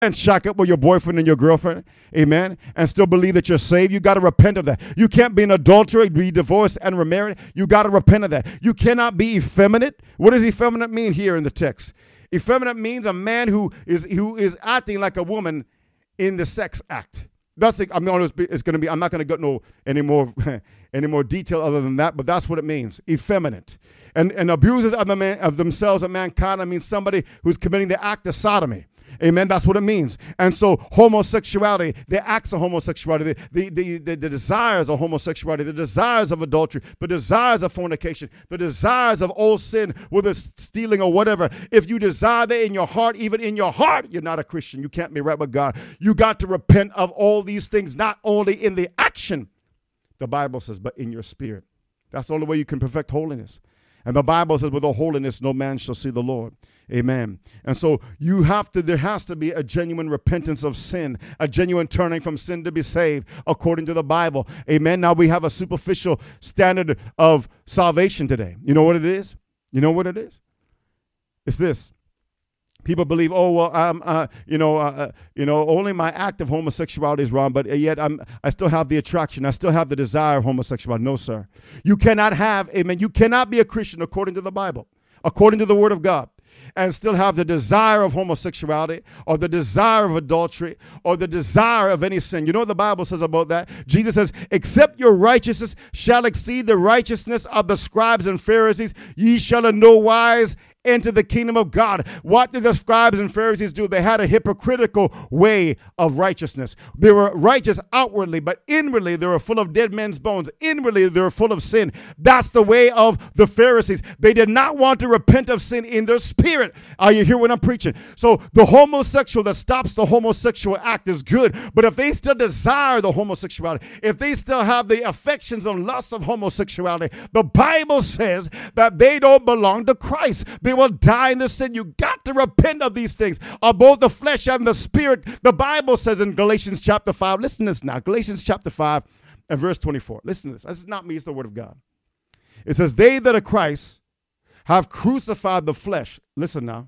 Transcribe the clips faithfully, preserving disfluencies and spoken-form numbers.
and shack up with your boyfriend and your girlfriend, amen, and still believe that you're saved. You got to repent of that. You can't be an adulterer, be divorced and remarried. You got to repent of that. You cannot be effeminate. What does effeminate mean here in the text? Effeminate means a man who is who is acting like a woman in the sex act. That's it. I'm honest, it's going to be. I'm not going to get no any more any more detail other than that. But that's what it means. Effeminate, and and abusers of the man of themselves and mankind. I mean somebody who's committing the act of sodomy. Amen. That's what it means. And so homosexuality, the acts of homosexuality, the, the, the, the desires of homosexuality, the desires of adultery, the desires of fornication, the desires of all sin, whether stealing or whatever. If you desire that in your heart, even in your heart, you're not a Christian. You can't be right with God. You got to repent of all these things, not only in the action, the Bible says, but in your spirit. That's the only way you can perfect holiness. And the Bible says, with all holiness, no man shall see the Lord. Amen. And so you have to, there has to be a genuine repentance of sin, a genuine turning from sin to be saved, according to the Bible. Amen. Now we have a superficial standard of salvation today. You know what it is? You know what it is? It's this. People believe, oh well, um, uh, you know, uh, you know, only my act of homosexuality is wrong, but yet I'm, I still have the attraction, I still have the desire of homosexuality. No, sir, you cannot have, amen. You cannot be a Christian according to the Bible, according to the Word of God, and still have the desire of homosexuality or the desire of adultery or the desire of any sin. You know what the Bible says about that? Jesus says, "Except your righteousness shall exceed the righteousness of the scribes and Pharisees, ye shall in no wise enter the kingdom of God." What did the scribes and Pharisees do? They had a hypocritical way of righteousness. They were righteous outwardly, but inwardly they were full of dead men's bones. Inwardly they were full of sin. That's the way of the Pharisees. They did not want to repent of sin in their spirit. Are you hear what I'm preaching? So the homosexual that stops the homosexual act is good, but if they still desire the homosexuality, if they still have the affections and lusts of homosexuality, the Bible says that they don't belong to Christ. They will die in the sin. You got to repent of these things, of both the flesh and the spirit. The Bible says in Galatians chapter five, listen to this now, Galatians chapter five and verse twenty-four. Listen to this. This is not me, it's the Word of God. It says, "They that are Christ have crucified the flesh," listen now,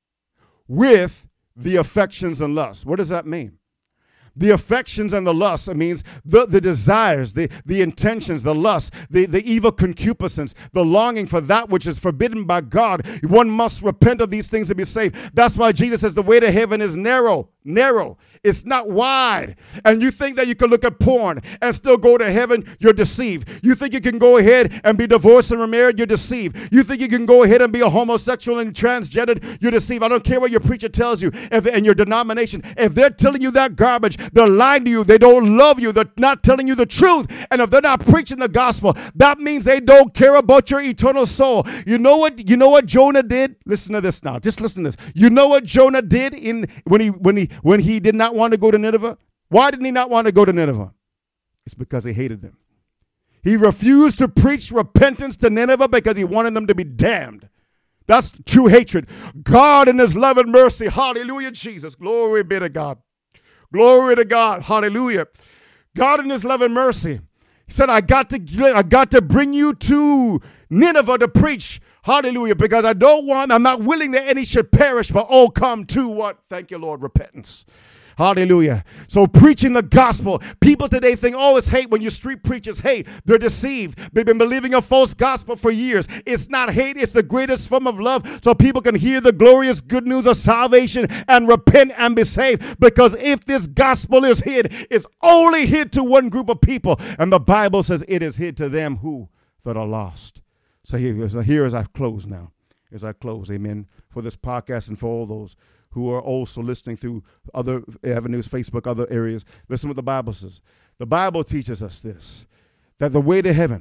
"with the affections and lusts." What does that mean? The affections and the lusts, it means the, the desires, the, the intentions, the lust, the, the evil concupiscence, the longing for that which is forbidden by God. One must repent of these things to be saved. That's why Jesus says the way to heaven is narrow, narrow. It's not wide. And you think that you can look at porn and still go to heaven, you're deceived. You think you can go ahead and be divorced and remarried, you're deceived. You think you can go ahead and be a homosexual and transgendered, you're deceived. I don't care what your preacher tells you if, and your denomination. If they're telling you that garbage, they're lying to you. They don't love you. They're not telling you the truth. And if they're not preaching the gospel, that means they don't care about your eternal soul. You know what? You know what Jonah did? Listen to this now. Just listen to this. You know what Jonah did in when he when he when he did not want to go to Nineveh? Why did he not want to go to Nineveh? It's because he hated them. He refused to preach repentance to Nineveh because he wanted them to be damned. That's true hatred. God in his love and mercy, hallelujah, Jesus, glory be to God. Glory to God, hallelujah. God in his love and mercy, he said, I got to, I got to bring you to Nineveh to preach, hallelujah, because I don't want, I'm not willing that any should perish, but all come to what? Thank you, Lord, repentance. Hallelujah. So preaching the gospel. People today think, oh, it's hate. When you street preachers hate, they're deceived. They've been believing a false gospel for years. It's not hate. It's the greatest form of love so people can hear the glorious good news of salvation and repent and be saved. Because if this gospel is hid, it's only hid to one group of people. And the Bible says it is hid to them who that are lost. So here, so here as I close now, as I close, amen, for this podcast and for all those who are also listening through other avenues, Facebook, other areas. Listen what the Bible says. The Bible teaches us this, that the way to heaven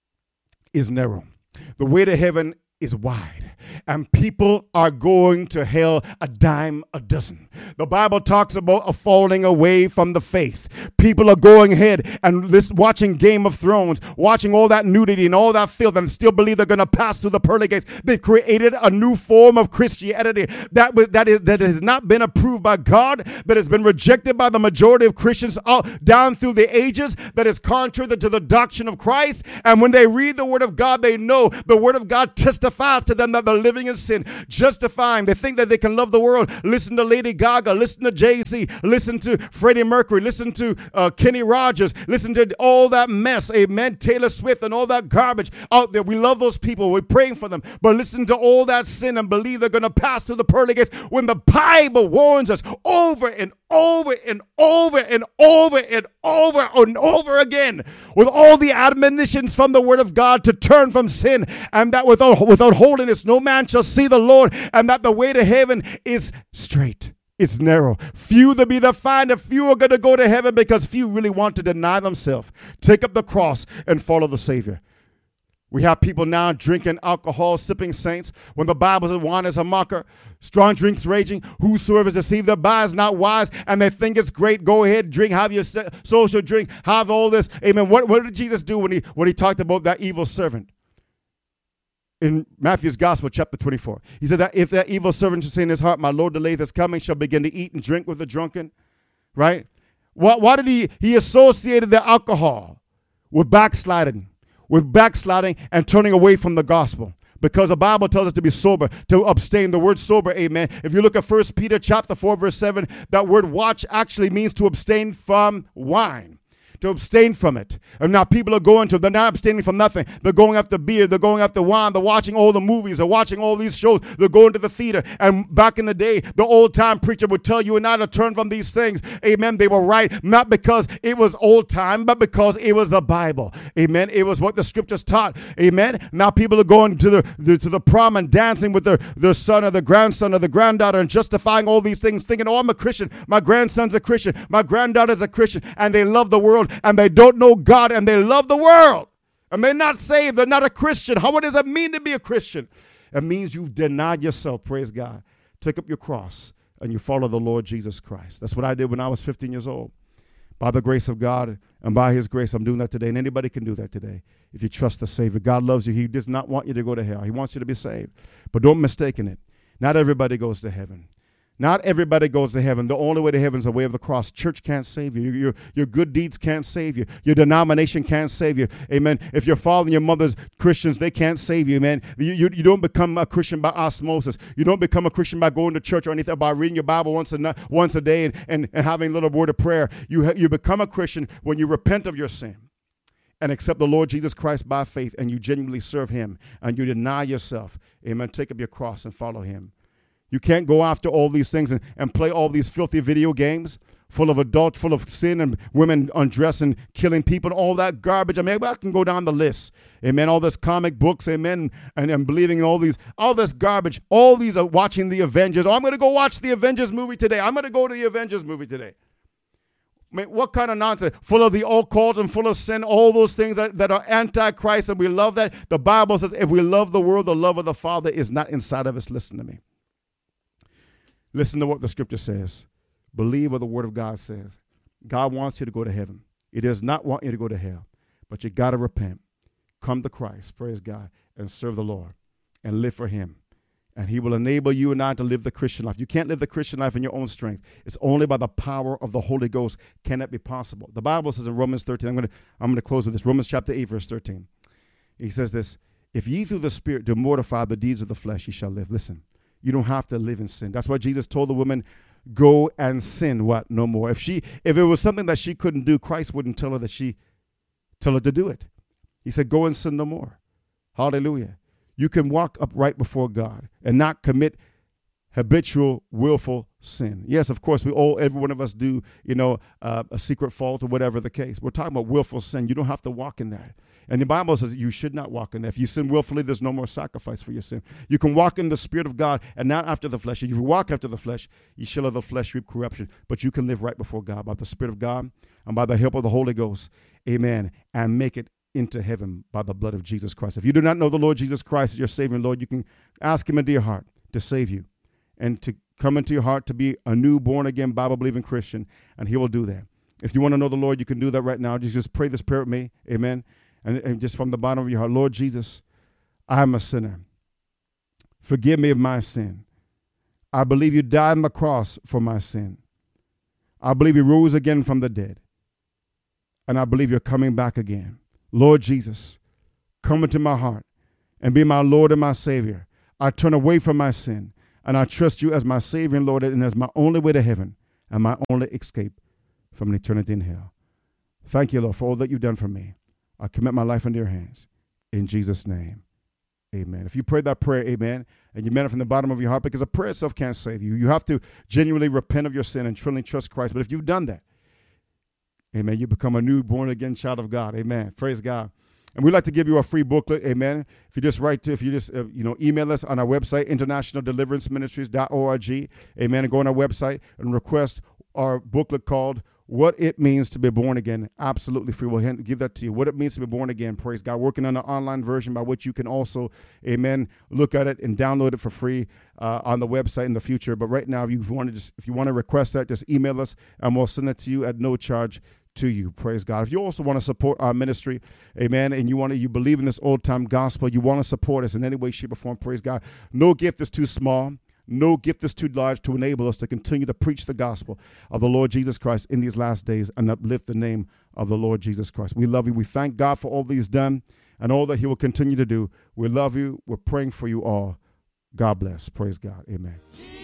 is narrow. The way to heaven is wide, and people are going to hell a dime a dozen. The Bible talks about a falling away from the faith. People are going ahead and this, watching Game of Thrones, watching all that nudity and all that filth, and still believe they're going to pass through the pearly gates. They've created a new form of Christianity that, that, is, that has not been approved by God, that has been rejected by the majority of Christians all, down through the ages, that is contrary to the doctrine of Christ. And when they read the Word of God, they know the Word of God testifies justifies to them that are living in sin. Justifying. They think that they can love the world. Listen to Lady Gaga. Listen to Jay-Z. Listen to Freddie Mercury. Listen to uh, Kenny Rogers. Listen to all that mess. Amen. Taylor Swift and all that garbage out there. We love those people. We're praying for them. But listen to all that sin and believe they're going to pass through the pearly gates when the Bible warns us over and over and over and over and over and over again with all the admonitions from the Word of God to turn from sin, and that without, without holiness no man shall see the Lord, and that the way to heaven is straight. It's narrow. Few there be that find, and few are going to go to heaven because few really want to deny themselves, take up the cross, and follow the Savior. We have people now drinking alcohol, sipping saints, when the Bible says wine is a mocker, strong drinks raging, whosoever is deceived thereby is not wise, and they think it's great. Go ahead, drink, have your social drink, have all this. Amen. What, what did Jesus do when he, when he talked about that evil servant? In Matthew's Gospel, chapter twenty-four, he said that if that evil servant shall say in his heart, my Lord delayeth his coming, shall begin to eat and drink with the drunken, right? Why, why did he, he associated the alcohol with backsliding, with backsliding and turning away from the gospel? Because the Bible tells us to be sober, to abstain. The word sober, amen. If you look at First Peter chapter four, verse seven, that word watch actually means to abstain from wine. To abstain from it. And now people are going to, they're not abstaining from nothing. They're going after beer. They're going after wine. They're watching all the movies. They're watching all these shows. They're going to the theater. And back in the day, the old time preacher would tell you and I to turn from these things. Amen. They were right. Not because it was old time, but because it was the Bible. Amen. It was what the scriptures taught. Amen. Now people are going to the, the to the prom and dancing with their, their son or their grandson or their granddaughter and justifying all these things, thinking, oh, I'm a Christian. My grandson's a Christian. My granddaughter's a Christian. And they love the world. And they don't know God, and they love the world, and they're not saved. They're not a Christian. How, what does it mean to be a Christian? It means you've denied yourself, praise God. Take up your cross, and you follow the Lord Jesus Christ. That's what I did when I was fifteen years old. By the grace of God, and by his grace, I'm doing that today, and anybody can do that today if you trust the Savior. God loves you. He does not want you to go to hell. He wants you to be saved, but don't mistake it. Not everybody goes to heaven. Not everybody goes to heaven. The only way to heaven is the way of the cross. Church can't save you. Your, your, your good deeds can't save you. Your denomination can't save you. Amen. If your father and your mother's Christians, they can't save you, man. You, you, you don't become a Christian by osmosis. You don't become a Christian by going to church or anything, by reading your Bible once a, once a day and, and, and having a little word of prayer. You, you become a Christian when you repent of your sin and accept the Lord Jesus Christ by faith, and you genuinely serve him, and you deny yourself. Amen. Take up your cross and follow him. You can't go after all these things and, and play all these filthy video games full of adult, full of sin and women undressing, killing people, all that garbage. I mean, I can go down the list. Amen. All this comic books, amen, and, and believing in all these, all this garbage. All these are watching the Avengers. Oh, I'm going to go watch the Avengers movie today. I'm going to go to the Avengers movie today. I mean, what kind of nonsense? Full of the occult and full of sin, all those things that, that are anti-Christ, and we love that. The Bible says if we love the world, the love of the Father is not inside of us. Listen to me. Listen to what the scripture says. Believe what the word of God says. God wants you to go to heaven. He does not want you to go to hell. But you got to repent. Come to Christ, praise God, and serve the Lord and live for him. And he will enable you and I to live the Christian life. You can't live the Christian life in your own strength. It's only by the power of the Holy Ghost can that be possible. The Bible says in Romans thirteen, I'm going to I'm going to close with this. Romans chapter eight, verse thirteen. He says this, if ye through the Spirit do mortify the deeds of the flesh, ye shall live. Listen. You don't have to live in sin. That's why Jesus told the woman, go and sin, what? No more. If she, if it was something that she couldn't do, Christ wouldn't tell her that she, tell her to do it. He said, go and sin no more. Hallelujah. You can walk upright before God and not commit habitual, willful sin. Yes, of course, we all, every one of us do, you know, uh, a secret fault or whatever the case. We're talking about willful sin. You don't have to walk in that. And the Bible says you should not walk in that. If you sin willfully, there's no more sacrifice for your sin. You can walk in the Spirit of God and not after the flesh. If you walk after the flesh, you shall of the flesh reap corruption. But you can live right before God by the Spirit of God and by the help of the Holy Ghost. Amen. And make it into heaven by the blood of Jesus Christ. If you do not know the Lord Jesus Christ as your Savior and Lord, you can ask him into your heart to save you and to come into your heart to be a new born-again Bible-believing Christian, and he will do that. If you want to know the Lord, you can do that right now. Just, just pray this prayer with me. Amen. And, and just from the bottom of your heart, Lord Jesus, I am a sinner. Forgive me of my sin. I believe you died on the cross for my sin. I believe you rose again from the dead. And I believe you're coming back again. Lord Jesus, come into my heart and be my Lord and my Savior. I turn away from my sin, and I trust you as my Savior and Lord, and as my only way to heaven and my only escape from an eternity in hell. Thank you, Lord, for all that you've done for me. I commit my life into your hands. In Jesus' name, amen. If you prayed that prayer, amen, and you meant it from the bottom of your heart, because a prayer itself can't save you. You have to genuinely repent of your sin and truly trust Christ. But if you've done that, amen, you become a new born-again child of God. Amen. Praise God. And we'd like to give you a free booklet, amen. If you just write to, if you just, uh, you know, email us on our website, international deliverance ministries dot org, amen, and go on our website and request our booklet called What It Means to Be Born Again. Absolutely free. We'll hand, give that to you. What it means to be born again. Praise God. Working on an online version by which you can also, amen, look at it and download it for free uh, on the website in the future. But right now, if you want to just, if you want to request that, just email us and we'll send it to you at no charge to you. Praise God. If you also want to support our ministry, amen, and you want to, you believe in this old time gospel, you want to support us in any way, shape, or form, praise God. No gift is too small. No gift is too large to enable us to continue to preach the gospel of the Lord Jesus Christ in these last days and uplift the name of the Lord Jesus Christ. We love you. We thank God for all that he's done and all that he will continue to do. We love you. We're praying for you all. God bless. Praise God. Amen.